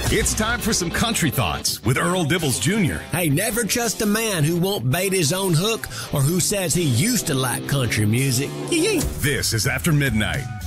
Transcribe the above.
It's time for some country thoughts with Earl Dibbles Jr. Hey, never trust a man who won't bait his own hook or who says he used to like country music. This is After Midnight.